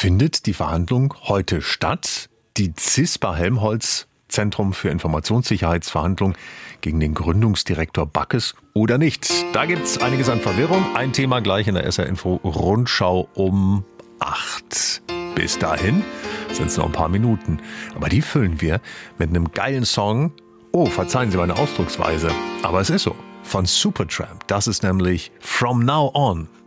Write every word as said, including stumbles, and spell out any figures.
findet die Verhandlung heute statt. Die CISPA Helmholtz, Zentrum für Informationssicherheitsverhandlungen, gegen den Gründungsdirektor Backes oder nicht. Da gibt's einiges an Verwirrung. Ein Thema gleich in der S R Info Rundschau um acht. Bis dahin sind es noch ein paar Minuten. Aber die füllen wir mit einem geilen Song. Oh, verzeihen Sie meine Ausdrucksweise, aber es ist so. Von Supertramp. Das ist nämlich From Now On.